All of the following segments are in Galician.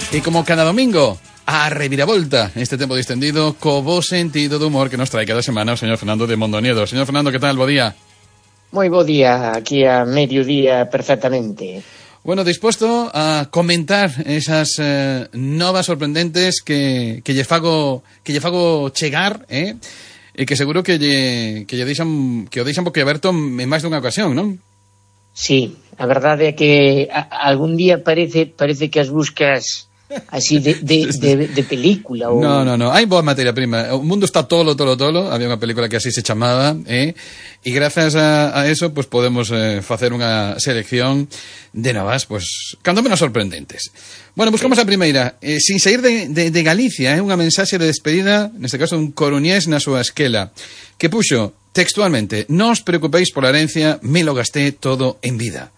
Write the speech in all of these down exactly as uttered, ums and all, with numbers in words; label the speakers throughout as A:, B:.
A: E como cada domingo, a reviravolta, este tempo distendido, co bo sentido do humor que nos trae cada semana o señor Fernando de Mondoniedo. Señor Fernando, que tal? Bo día.
B: Moi bo día, aquí a mediodía perfectamente.
A: Bueno, dispuesto a comentar esas eh, novas sorprendentes que, que lle fago que lle fago chegar, eh? E que seguro que lle, que lle deixan, que o deixan boquiaberto en máis dunha ocasión, non?
B: Sí, a verdade é que a, algún día parece parece que as buscas así de, de, de, de película ou...
A: No, no, no, hai boa materia prima. O mundo está tolo, tolo, tolo. Había unha película que así se chamaba, eh? E grazas a, a eso, pues podemos eh, facer unha selección de novas, pues, cando menos sorprendentes. Bueno, buscamos a primeira. Eh, sin sair de, de, de Galicia, eh? Unha mensaxe de despedida, neste caso un coruñés na súa esquela, que puxo textualmente: non os preocupéis pola herencia, me lo gasté todo en vida.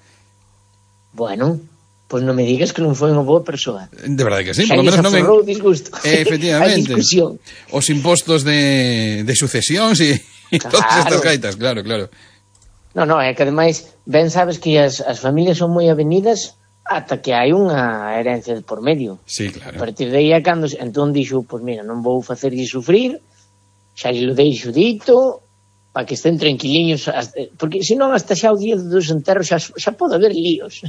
B: Bueno, pois pues non me digas que non foi unha boa persoa.
A: De verdade que sí,
B: por
A: lo menos non en...
B: disgusto.
A: Eh, efectivamente.
B: A discusión.
A: Os impostos de, de sucesións e, e claro. Todas estas gaitas, claro, claro.
B: No, no, é que ademais, ben sabes que as, as familias son moi avenidas ata que hai unha herencia de por medio.
A: Sí, claro.
B: A partir de aí é cando, entón dixo, pois pues mira, non vou facerlle sufrir, xa lle lo deixo dito, para que estén tranquiliños, porque senón hasta xa o día dos enterros xa, xa pode haber líos.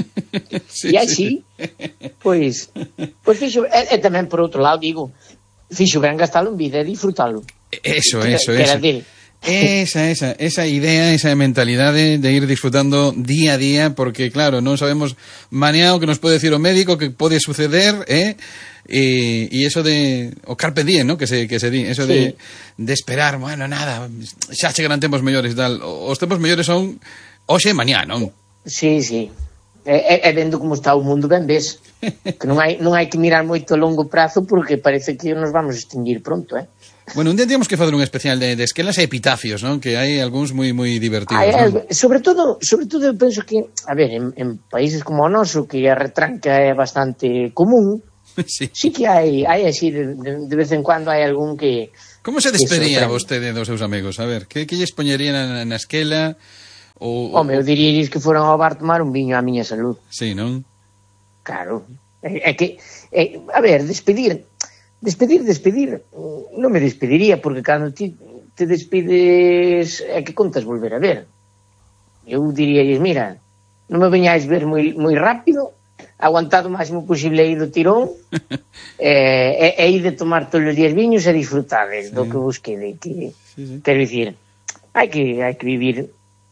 A: Sí,
B: e así, sí. pois, pois fixo, e, e tamén por outro lado digo, fixo ben gastalo en vida e disfrutalo.
A: Eso,
B: que,
A: eso,
B: que
A: eso.
B: Era dele.
A: Esa, esa, esa idea, esa mentalidade de ir disfrutando día a día, porque claro, non sabemos mañá o que nos pode decir o médico que pode suceder, eh? E, e eso de o carpe diem, ¿no? Que se, que se di, eso sí. de, de esperar, bueno, nada, xa chegarán tempos mellores e tal. Os tempos mellores son hoxe e mañá, non?
B: Sí, sí. E, e vendo como está o mundo, ben ves que non hai, non hai que mirar moito a longo prazo, porque parece que nos vamos a extinguir pronto, eh?
A: Bueno, un día temos que fazer un especial de, de esquelas e epitafios, non? Que hai algúns moi moi divertidos,
B: hai,
A: non?
B: Sobre todo, sobre todo eu penso que, a ver, en, en países como o noso, que a retranca é bastante común, sí, sí que hai, hai así, de, de, de vez en cuando hai algún que...
A: Como se despedía vostede dos seus amigos? A ver, que, que lles poñerían na, na esquela? O,
B: Home, eu diríais que foran ao bar tomar un viño á miña salud.
A: Sí, non?
B: Claro. É, é que, é, a ver, despedir... Despedir, despedir, non me despediría, porque cando ti te despides é que contas volver a ver. Eu diríais, mira, non me veñáis ver moi, moi rápido, aguantado o máximo posible aí do tirón, e, e, e ide tomar todos os días viños e disfrutades sí. do que vos quede. Que, sí, sí. Quero dicir, hai que, hai que vivir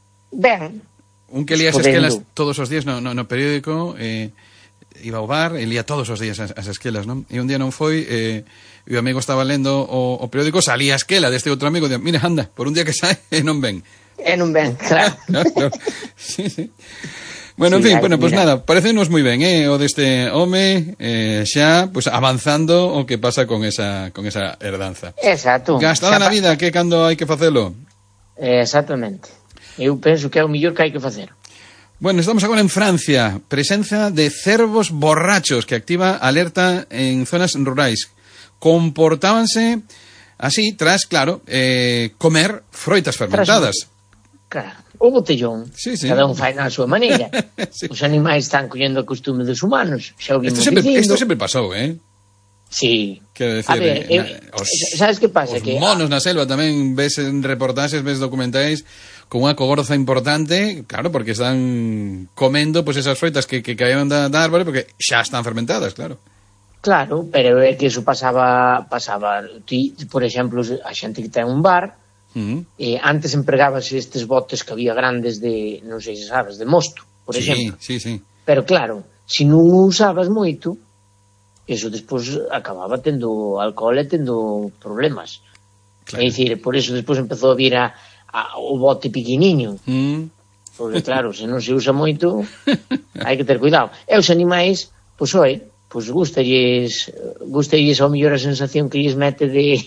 B: ben.
A: Un que lía as esquelas todos os días no, no, no periódico... Eh... iba ao bar e lía todos os días as, as esquelas, non? E un día non foi, eh, e o amigo estaba lendo o, o periódico, salía a esquela deste outro amigo, e día, mira, anda, por un día que sae e non ven.
B: E non ven, claro.
A: claro, claro. Sí, sí. Bueno, sí, en fin, bueno, pues mira. Nada, parecenos moi ben, eh, o deste home, eh, xa, pues avanzando o que pasa con esa, con esa herdanza.
B: Exacto.
A: Gastada na vida, que cando hai que facelo?
B: Exactamente. Eu penso que é o mellor que hai que facer.
A: Bueno, estamos agora en Francia. Presenza de cervos borrachos que activa alerta en zonas rurais. Comportábanse así tras, claro, eh, comer froitas fermentadas.
B: Tras, claro, o botellón.
A: Sí, sí.
B: Cada un fai na súa maneira. Sí. Os animais están collendo a costume dos humanos. Xa o vimos isto sempre, dicindo.
A: Isto sempre pasou, eh?
B: Sí.
A: Quero decir,
B: a ver,
A: eh,
B: eh,
A: os,
B: sabes que pasa?
A: Os
B: que,
A: monos na selva tamén ves en reportaxes, ves documentais con unha cogorza importante, claro, porque están comendo pues, esas froitas que, que caían da, da árbore porque xa están fermentadas, claro.
B: Claro, pero é que eso pasaba, pasaba ti, por exemplo, a xente que ten un bar, uh-huh. eh, antes empregábase estes botes que había grandes de, non sei se sabes, de mosto, por
A: sí,
B: exemplo.
A: Sí, sí.
B: Pero claro, se non usabas moito, eso despois acababa tendo alcohol e tendo problemas. Claro. É dicir, por eso despois empezou a vir a A, o bote pequeniño mm. porque claro, se non se usa moito hai que ter cuidado e os animais, pois oi pois gustalles gustalles ao mellor a sensación que lles mete de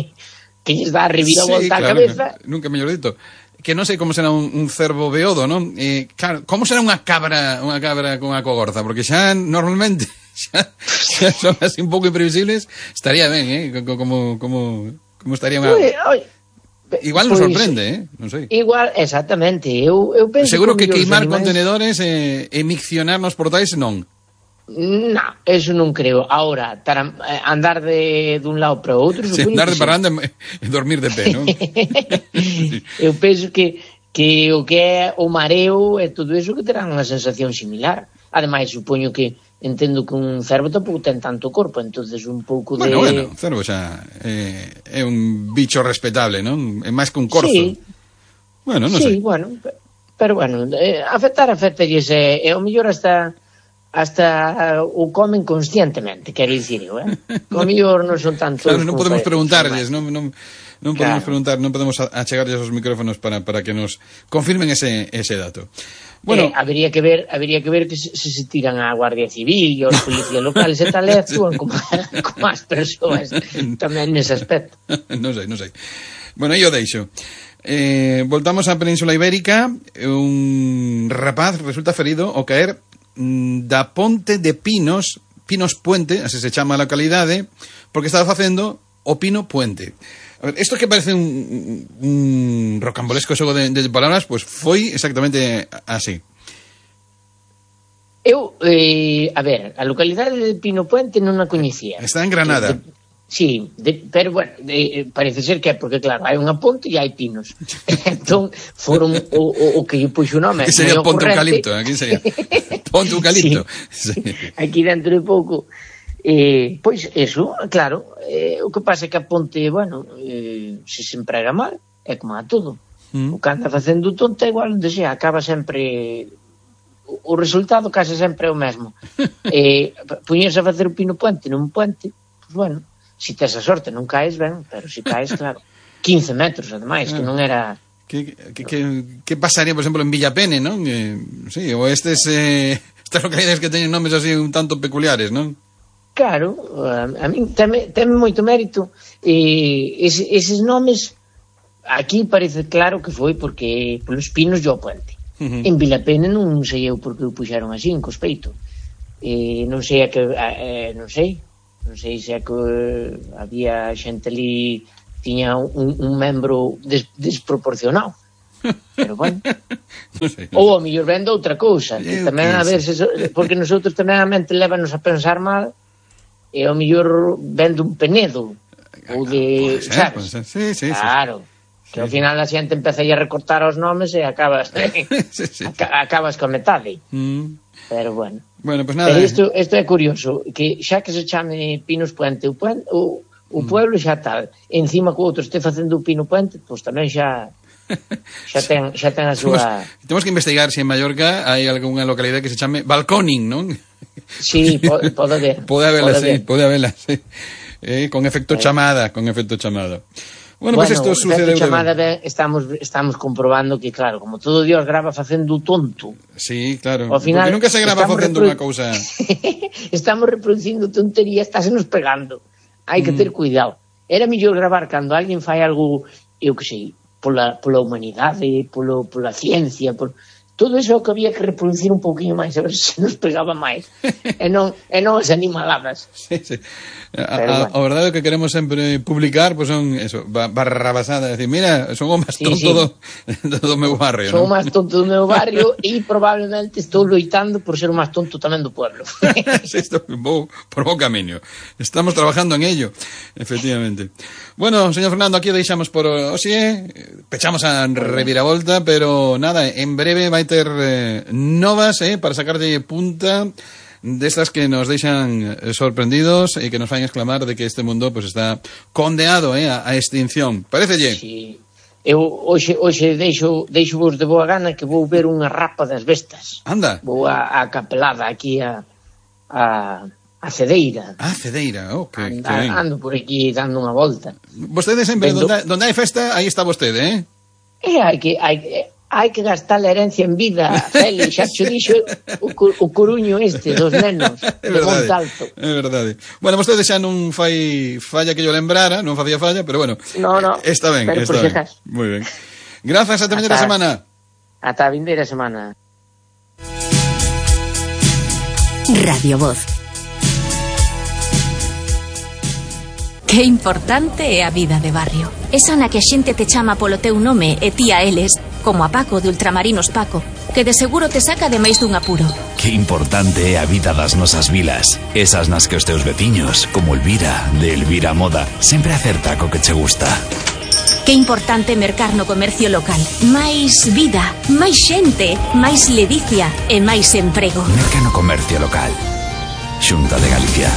B: que lles dá a reviravolta sí, claro, a cabeza
A: nunca mellor dito que non sei como será un, un cervo beodo, non? Eh, claro, como será unha cabra unha cabra con a cogorza, porque xa normalmente xa, xa son así un pouco imprevisibles, estaría ben, eh? como como como estaría unha oi, oi. Igual nos pues, sorprende, eh? Non sei.
B: Igual, exactamente. Eu, eu penso
A: seguro que, que queimar
B: animais...
A: contenedores e, e miccionar nos portais non.
B: Non, eso non creo. Ahora, para andar de dun lado para outro,
A: sí, andar de parranda e dormir de pé, non?
B: Sí. Eu penso que que o que é o mareo e todo eso que terán unha sensación similar. Ademais, supoño que entendo que un cervo tampouco ten tanto corpo, entonces un pouco de...
A: Bueno, bueno, o cervo xa é, é un bicho respetable, non? É máis que un corzo.
B: Sí,
A: bueno, non
B: sí,
A: sei.
B: bueno, pero bueno, eh, afectar, afectalles, e eh, o mellor hasta hasta o comen conscientemente, quero dicir eu, eh? O mellor non son tantos...
A: Claro, non podemos preguntarlles, non, non, non podemos
B: claro.
A: preguntar, non podemos achegarlles os micrófonos para, para que nos confirmen ese, ese dato. Bueno,
B: eh, habría que ver, habría que ver que se, se tiran a Guardia Civil e os policías locales e tal, e actúan como, como as persoas tamén nese aspecto.
A: non sei, non sei. Bueno, eu deixo. Eh, voltamos á Península Ibérica. Un rapaz resulta ferido ao caer mm, da Ponte de Pinos, Pinos Puente, así se chama a localidade, porque estaba facendo o Pino Puente. A ver, isto que parece un, un rocambolesco xogo de, de palabras, pues foi exactamente así.
B: Eu, eh, a ver, a localidade de Pino Puente non a coñecía.
A: Está en Granada.
B: De, de, sí, de, pero bueno, de, parece ser que é porque, claro, hai unha ponte e hai pinos. Entón, foron o, o, o que lle puxo o nome.
A: Aquí sería Ponte Eucalipto, aquí sería Ponte Eucalipto. Sí. Sí.
B: Aquí dentro de pouco... Eh, pois, eso, claro, eh, o que pasa é que a ponte, bueno, eh, se se emprega mal, é como a todo. Mm. O que anda facendo tonto é igual onde sea, acaba sempre... O, o resultado case sempre é o mesmo. eh, Puñerse a facer o Pino Puente nun puente, pois, bueno, se tes a sorte non caes ben, pero se caes, claro, quince metros, ademais, ah. que non era...
A: Que, que, que, que pasaría, por exemplo, en Villapene, non? Eh, sí, ou estes, eh, estas localidades que teñen nomes así un tanto peculiares, non?
B: Claro, a, a min teme, teme moito mérito, e ese, eses nomes aquí parece claro que foi porque polos pinos do puente. Uh-huh. En Vilapene non sei eu por que o puxeron así, en cospeito. E non sei a que a, eh, non sei, non sei se é que eh, había xente ali tiña un, un membro des, desproporcionado. Pero bueno. No sei, no. Ou a mellor vendo outra cousa, que tamén a ver se, porque nosotros tamén a mente levanos a pensar mal. E ao mellor vende un penedo ou de,
A: ser,
B: sabes?
A: Sí, sí,
B: claro, sí. Que ao final a xente empeza a recortar os nomes e acabas sí, sí. acabas coa metade. Mm. Pero bueno.
A: Bueno, pues nada.
B: Pero isto, isto é curioso, que xa que se chame Pinos Puente, o, puente, o, o mm. pueblo xa tal, encima que o outro este facendo o Pino Puente, pois pues tamén xa xa ten, xa ten a súa...
A: Temos, temos que investigar se en Mallorca hai algunha localidade que se chame Balconing, non?
B: Sí, pode, pode haber.
A: Pode haberla, sí, pode haberla, sí. Eh, con efecto sí. chamada, con efecto chamada. Bueno, pues
B: bueno,
A: isto sucede...
B: Efecto chamada, ben, estamos, estamos comprobando que, claro, como todo Dios grava facendo tonto.
A: Sí, claro.
B: Ao final,
A: porque nunca se grava facendo unha cousa...
B: Estamos reproducindo tontería, estásenos pegando. Hai que ter mm. cuidado. Era mellor gravar cando alguén fai algo, eu que sei, pola, pola humanidade, polo, pola ciencia, por... todo eso que había que reproducir un pouquinho máis, a ver se nos pegaba máis. e non, e non as animaladas.
A: Sí, sí. A, a, bueno. a verdade que queremos sempre publicar pues son eso, barrabasadas, decir, mira, son o máis tonto sí, sí. do, do meu barrio,
B: son
A: o
B: máis tonto do meu barrio e probablemente estou loitando por ser o máis tonto tamén do pueblo.
A: Sí, estou vou por bo camiño. Estamos trabajando en ello, efectivamente. Bueno, señor Fernando, aquí deixamos por hoxe, pechamos a reviravolta, pero nada, en breve vai ter eh, novas, eh, para sacarlle punta destas que nos deixan sorprendidos e que nos fan exclamar de que este mundo pues está condenado eh, a, a extinción. Parecelle?
B: Sí. Eu hoxe, hoxe deixo, deixo vos de boa gana que vou ver unha rapa das bestas.
A: Anda.
B: Vou a, a capelada aquí a, a, a Cedeira.
A: Ah, Cedeira, oh, que,
B: Anda,
A: que ben.
B: Ando por aquí dando unha volta.
A: Vostedes sempre, Vendo... donde, donde hai festa, aí está vostede, eh?
B: E hai que... Hai, hai que gastar a herencia en vida, Feli, xa te dixo o, o coruño este dos nenos
A: é
B: de Montalto.
A: É verdade. Bueno, vostede xa non fai falla que yo lembrara, non facía falla, pero bueno,
B: no, no,
A: está ben,
B: pero
A: está ben. Moi ben. Grazas, ata vindeira semana.
B: Ata a vindeira semana.
C: Radio Voz. Que importante é a vida de barrio.
D: Esa na que a xente te chama polo teu nome e ti a eles, como a Paco de Ultramarinos Paco, que de seguro te saca de máis dun apuro.
E: Que importante é a vida das nosas vilas. Esas nas que os teus veciños, como Elvira, de Elvira Moda, sempre acerta co que che gusta.
D: Que importante mercar no comercio local. Máis vida, máis xente, máis ledicia e máis emprego.
E: Merca no comercio local. Xunta de Galicia.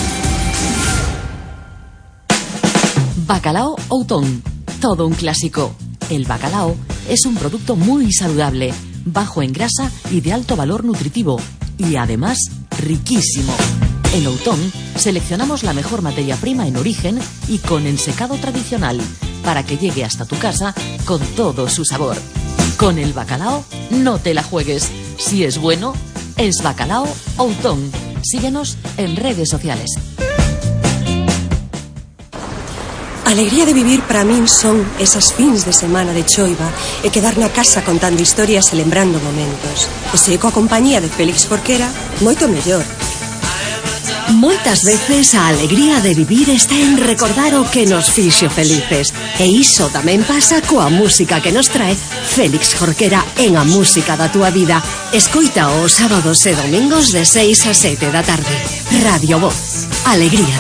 F: Bacalao Outón. Todo un clásico. El bacalao es un producto muy saludable, bajo en grasa y de alto valor nutritivo, y además riquísimo. En Outón seleccionamos la mejor materia prima en origen y con ensecado tradicional, para que llegue hasta tu casa con todo su sabor. Con el bacalao no te la juegues. Si es bueno, es Bacalao Outón. Síguenos en redes sociales.
G: A alegría de vivir para min son esas fins de semana de choiva e quedar na casa contando historias e lembrando momentos. E se coa compañía de Félix Jorquera, moito mellor.
H: Moitas veces a alegría de vivir está en recordar o que nos fixo felices. E iso tamén pasa coa música que nos trae Félix Jorquera en A Música da Túa Vida. Escoita os sábados e domingos de seis a sete da tarde. Radio Voz. Alegría